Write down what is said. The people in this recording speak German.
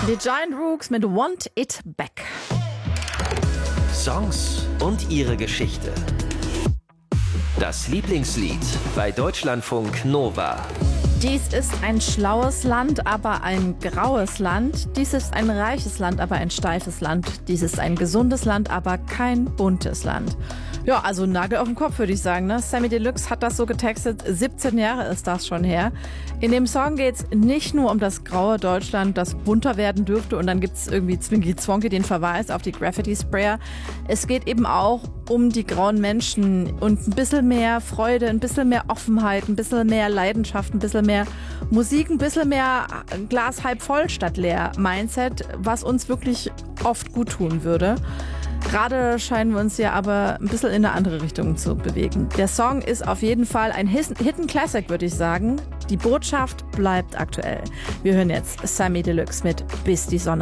Die Giant Rooks mit Want It Back. Songs und ihre Geschichte. Das Lieblingslied bei Deutschlandfunk Nova. Dies ist ein schlaues Land, aber ein graues Land. Dies ist ein reiches Land, aber ein steifes Land. Dies ist ein gesundes Land, aber kein buntes Land. Ja, also Nagel auf den Kopf, würde ich sagen. Ne? Samy Deluxe hat das so getextet. 17 Jahre ist das schon her. In dem Song geht es nicht nur um das graue Deutschland, das bunter werden dürfte. Und dann gibt es irgendwie Zwinky Zwonky den Verweis auf die Graffiti-Sprayer. Es geht eben auch um die grauen Menschen und ein bisschen mehr Freude, ein bisschen mehr Offenheit, ein bisschen mehr Leidenschaft, ein bisschen mehr Musik, ein bisschen mehr Glas halb voll statt leer Mindset, was uns wirklich oft gut tun würde. Gerade scheinen wir uns ja aber ein bisschen in eine andere Richtung zu bewegen. Der Song ist auf jeden Fall ein Hidden Classic, würde ich sagen. Die Botschaft bleibt aktuell. Wir hören jetzt Samy Deluxe mit Bis die Sonne